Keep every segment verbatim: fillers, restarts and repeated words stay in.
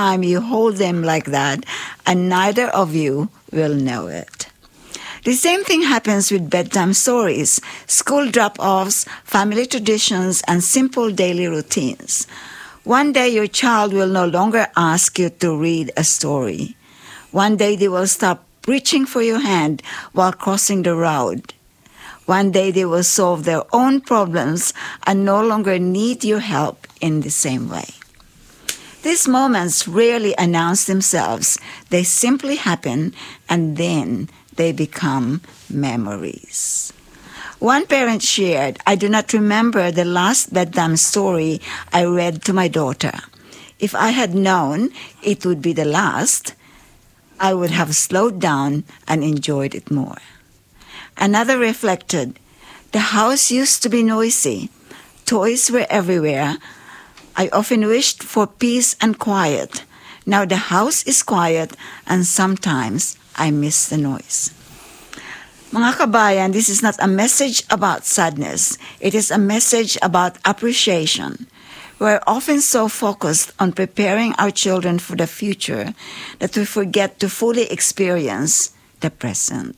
time you hold them like that, and neither of you will know it. The same thing happens with bedtime stories, school drop-offs, family traditions, and simple daily routines. One day your child will no longer ask you to read a story. One day they will stop reaching for your hand while crossing the road. One day they will solve their own problems and no longer need your help in the same way. These moments rarely announce themselves. They simply happen, and then they become memories. One parent shared, "I do not remember the last bedtime story I read to my daughter. If I had known it would be the last, I would have slowed down and enjoyed it more." Another reflected, "The house used to be noisy. Toys were everywhere. I often wished for peace and quiet. Now the house is quiet and sometimes I miss the noise." Mga kabayan, this is not a message about sadness. It is a message about appreciation. We're often so focused on preparing our children for the future that we forget to fully experience the present.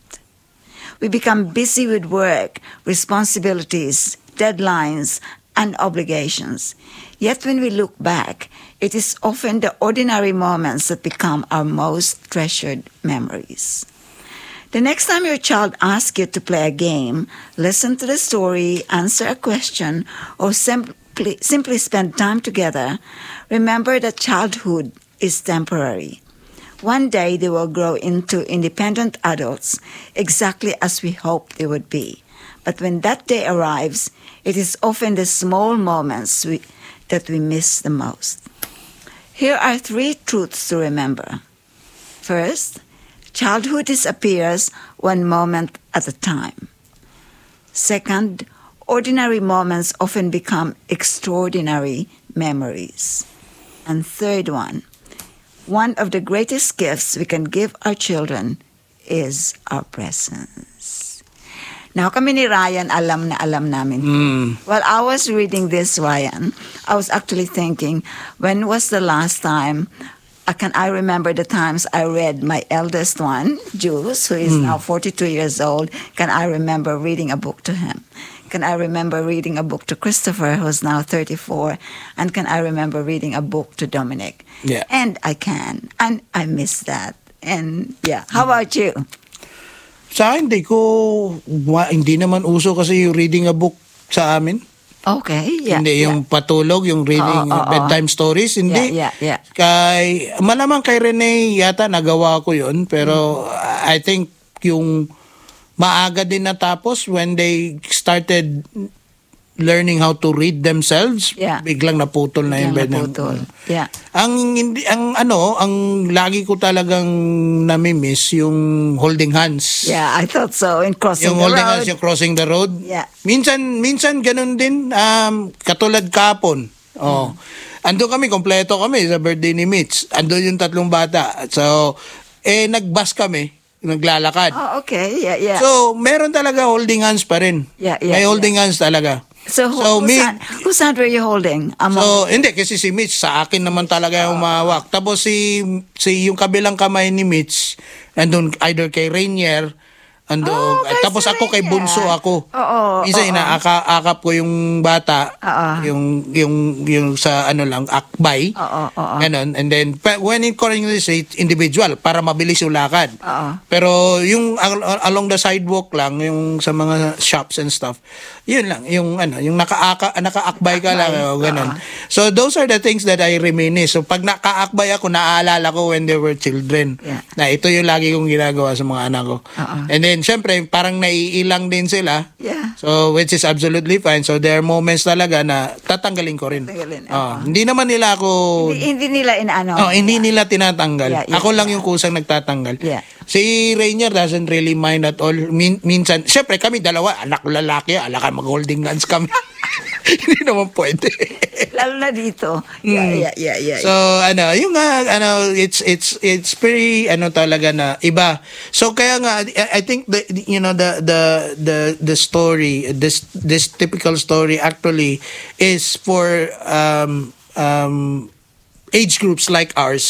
We become busy with work, responsibilities, deadlines, and obligations. Yet when we look back, it is often the ordinary moments that become our most treasured memories. The next time your child asks you to play a game, listen to the story, answer a question, or simply, simply spend time together, remember that childhood is temporary. One day they will grow into independent adults, exactly as we hope they would be. But when that day arrives, it is often the small moments we, that we miss the most. Here are three truths to remember. First, childhood disappears one moment at a time. Second, ordinary moments often become extraordinary memories. And third one, one of the greatest gifts we can give our children is our presence. Now, kami ni Ryan, alam na alam namin. Mm. While I was reading this, Ryan, I was actually thinking, when was the last time Uh, can I remember the times I read my eldest one, Jules, who is Mm. now forty-two years old. Can I remember reading a book to him? Can I remember reading a book to Christopher, who's now thirty-four? And can I remember reading a book to Dominic? Yeah. And I can. And I miss that. And yeah. How about you? Sa akin, hindi ko, wa- hindi naman uso kasi yung reading a book sa amin. Okay. Yeah. Hindi yung yeah. patulog, yung reading Oo, oo, oo. bedtime stories, hindi. Yeah, yeah, yeah. Kay, malamang kay Rene yata nagawa ko yun, pero mm. I think yung maaga din natapos when they started learning how to read themselves, Yeah. biglang naputol na yung Biglang bed. naputol. Yeah. Ang hindi ang ano, ang lagi ko talagang nami-miss yung holding hands. Yeah, I thought so. In crossing Yung the holding road. hands, yung crossing the road. Yeah. Minsan minsan ganun din um katulad kapon. Oh. Mm. Ando kami kompleto kami sa birthday ni Mitch. Ando yung tatlong bata. So eh nagbus kami, naglalakad. Oh, okay. Yeah, yeah. So meron talaga holding hands pa rin. Yeah, yeah, May holding hands talaga. So, who, So, whose, me- hand, whose hand were you holding? Among So, hindi kasi si Mitch sa akin naman talaga yung umawak. Tapos si si yung kabilang kamay ni Mitch andun either kay Rainier andun. Oh, kay Tapos si ako kay Rainier. bunso ako. Oo, Minsan oo. inaakap ko yung bata. Oo. Yung yung yung sa ano lang akbay. Oo, oo. Ganon. And then pa- when in currently say individual para mabilis yung lakad. Oo. Pero yung al- along the sidewalk lang yung sa mga shops and stuff. Yun lang yung ano, yung nakaaka nakaakbay ka lang o ganon. So those are the things that I reminisce. So pag nakaakbay ako, naaalala ko when they were children. Yeah. Na ito yung lagi kong ginagawa sa mga anak ko. Oo. And then syempre parang naiilang din sila. Yeah. So which is absolutely fine. So there are moments talaga na tatanggalin ko rin. Tatanggalin, Oh, oo. hindi naman nila ako Hindi, hindi nila inaano. Oh, hindi nila tinatanggal. Yeah, yeah, Ako lang yeah. yung kusang nagtatanggal. Yeah. Si Rainier doesn't really mind at all. Min- minsan, syempre kami dalawa, anak lalaki, alaka mag-holding hands kami. Hindi naman pwede. Lalo na dito. Yeah, Mm. yeah, yeah, yeah. So, ano, yung nga, ano, it's, it's, it's pretty, ano talaga na, iba. So, kaya nga, I I think, the, you know, the, the, the, the story, this, this typical story actually is for, um, um, age groups like ours